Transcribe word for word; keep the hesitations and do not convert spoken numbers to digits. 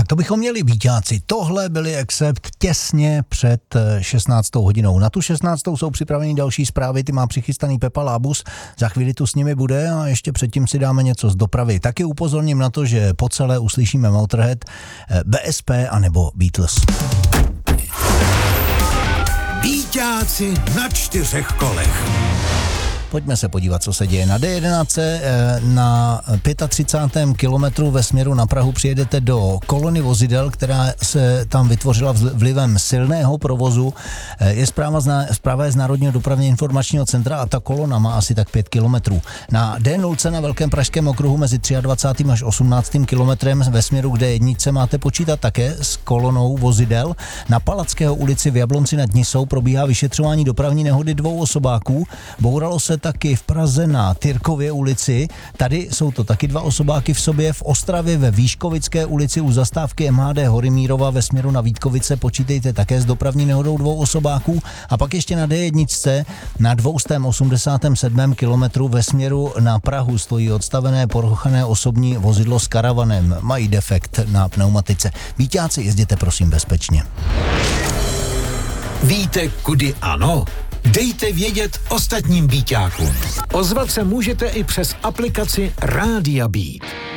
To bychom měli býťáci. Tohle byli Accept těsně před šestnáctou hodinou. Na tu šestnáctou jsou připraveny další zprávy, ty má přichystaný Pepa Lábus. Za chvíli tu s nimi bude a ještě předtím si dáme něco z dopravy. Taky upozorním na to, že po celé uslyšíme Motorhead, B S P anebo Beatles. Býťáci na čtyřech kolech. Pojďme se podívat, co se děje. Na D jedenáct na třicátém pátém kilometru ve směru na Prahu přijedete do kolony vozidel, která se tam vytvořila vlivem silného provozu. Je zpráva z, zpráva je z Národního dopravně informačního centra a ta kolona má asi tak pět kilometrů. Na D nula na Velkém pražském okruhu mezi dvacátým třetím až osmnáctým kilometrem ve směru k D jedna máte počítat také s kolonou vozidel. Na Palackého ulici v Jablonci nad Nisou probíhá vyšetřování dopravní nehody dvou osobáků. Bouralo se taky v Praze na Tyrkově ulici. Tady jsou to taky dva osobáky v sobě. V Ostravě ve Výškovické ulici u zastávky M H D Horymírova ve směru na Vítkovice počítejte také s dopravní nehodou dvou osobáků. A pak ještě na D jedna na dvě stě osmdesátém sedmém kilometru ve směru na Prahu stojí odstavené porochané osobní vozidlo s karavanem. Mají defekt na pneumatice. Býťáci, jezděte prosím bezpečně. Víte, kudy ano? Dejte vědět ostatním býťákům. Ozvat se můžete i přes aplikaci Rádia Beat.